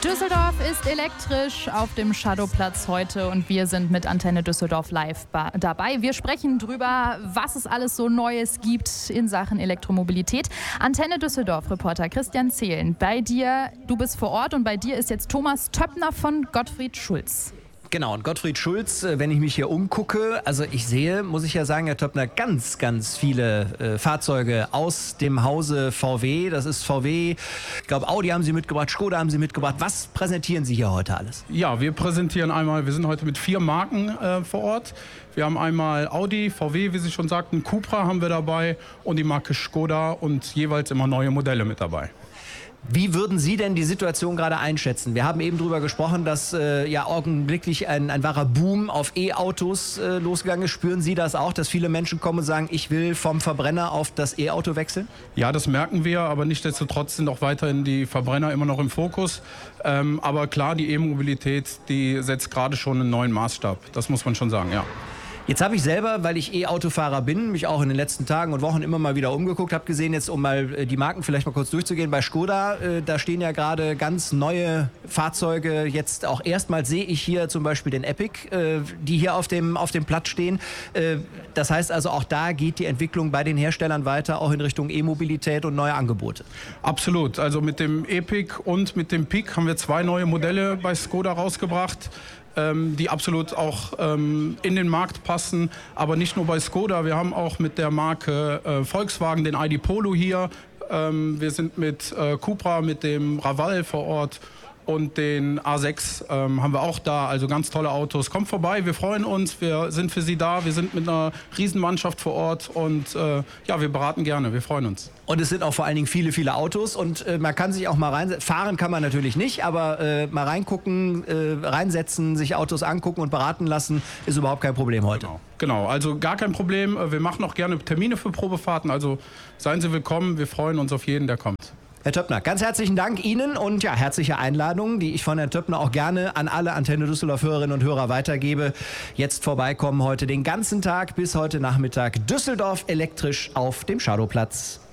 Düsseldorf ist elektrisch auf dem Shadowplatz heute und wir sind mit Antenne Düsseldorf live dabei. Wir sprechen drüber, was es alles so Neues gibt in Sachen Elektromobilität. Antenne Düsseldorf-Reporter Christian Zehlen, bei dir, du bist vor Ort und bei dir ist jetzt Thomas Töppner von Gottfried Schulz. Genau, und Gottfried Schulz, wenn ich mich hier umgucke, also ich sehe, muss ich ja sagen, Herr Töppner, ganz viele Fahrzeuge aus dem Hause VW. Das ist VW, ich glaube Audi haben Sie mitgebracht, Skoda haben Sie mitgebracht. Was präsentieren Sie hier heute alles? Ja, wir präsentieren einmal, wir sind heute mit 4 Marken vor Ort. Wir haben einmal Audi, VW, wie Sie schon sagten, Cupra haben wir dabei und die Marke Skoda und jeweils immer neue Modelle mit dabei. Wie würden Sie denn die Situation gerade einschätzen? Wir haben eben darüber gesprochen, dass ja augenblicklich ein wahrer Boom auf E-Autos losgegangen ist. Spüren Sie das auch, dass viele Menschen kommen und sagen, ich will vom Verbrenner auf das E-Auto wechseln? Ja, das merken wir, aber nichtsdestotrotz sind auch weiterhin die Verbrenner immer noch im Fokus. Aber klar, die E-Mobilität, die setzt gerade schon einen neuen Maßstab. Das muss man schon sagen, ja. Jetzt habe ich selber, weil ich E-Autofahrer bin, mich auch in den letzten Tagen und Wochen immer mal wieder umgeguckt, habe gesehen, jetzt um mal die Marken vielleicht mal kurz durchzugehen, bei Skoda, da stehen ja gerade ganz neue Fahrzeuge. Jetzt auch erstmals sehe ich hier zum Beispiel den Epic, die hier auf dem Platz stehen. Das heißt also, auch da geht die Entwicklung bei den Herstellern weiter, auch in Richtung E-Mobilität und neue Angebote. Absolut. Also mit dem Epic und mit dem Peak haben wir 2 neue Modelle bei Skoda rausgebracht, die absolut auch in den Markt passen, aber nicht nur bei Skoda. Wir haben auch mit der Marke Volkswagen den ID Polo hier. Wir sind mit Cupra, mit dem Raval vor Ort und den A6 haben wir auch da. Also ganz tolle Autos. Kommt vorbei, wir freuen uns, wir sind für Sie da. Wir sind mit einer Riesenmannschaft vor Ort und ja, wir beraten gerne, wir freuen uns. Und es sind auch vor allen Dingen viele Autos und man kann sich auch mal reinsetzen. Fahren kann man natürlich nicht, aber mal reingucken, reinsetzen, sich Autos angucken und beraten lassen, ist überhaupt kein Problem heute. Genau, also gar kein Problem. Wir machen auch gerne Termine für Probefahrten, also seien Sie willkommen, wir freuen uns auf jeden, der kommt. Herr Töppner, ganz herzlichen Dank Ihnen und ja, herzliche Einladung, die ich von Herrn Töppner auch gerne an alle Antenne Düsseldorf Hörerinnen und Hörer weitergebe. Jetzt vorbeikommen heute den ganzen Tag bis heute Nachmittag. Düsseldorf elektrisch auf dem Shadowplatz.